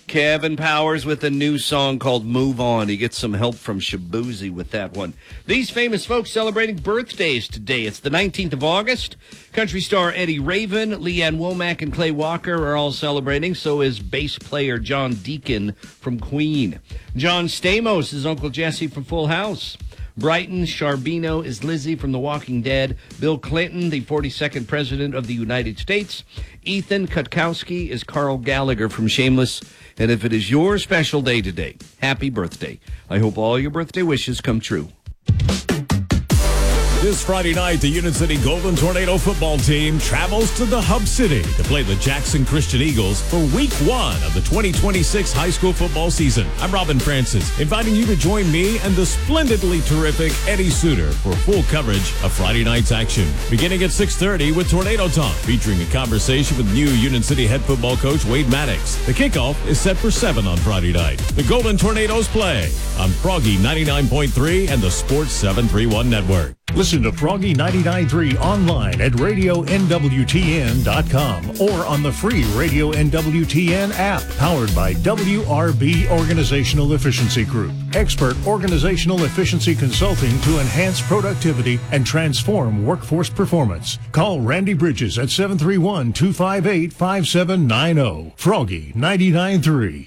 Kevin Powers with a new song called Move On. He gets some help from Shabuzi with that one. These famous folks celebrating birthdays today. It's the 19th of August. Country star Eddie Raven, Leanne Womack, and Clay Walker are all celebrating. So is bass player John Deacon from Queen. John Stamos is Uncle Jesse from Full House. Brighton Charbino is Lizzie from The Walking Dead. Bill Clinton, the 42nd President of the United States. Ethan Kutkowski is Carl Gallagher from Shameless. And if it is your special day today, happy birthday. I hope all your birthday wishes come true. This Friday night, the Union City Golden Tornado football team travels to the Hub City to play the Jackson Christian Eagles for Week 1 of the 2026 high school football season. I'm Robin Francis, inviting you to join me and the splendidly terrific Eddie Suter for full coverage of Friday night's action. Beginning at 6:30 with Tornado Talk, featuring a conversation with new Union City head football coach Wade Maddox. The kickoff is set for 7 on Friday night. The Golden Tornadoes play on Froggy 99.3 and the Sports 731 Network. Listen to Froggy 99.3 online at RadioNWTN.com or on the free Radio NWTN app, powered by WRB Organizational Efficiency Group. Expert organizational efficiency consulting to enhance productivity and transform workforce performance. Call Randy Bridges at 731-258-5790. Froggy 99.3.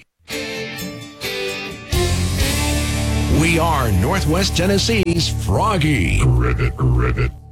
We are Northwest Tennessee's Froggy. Rivet.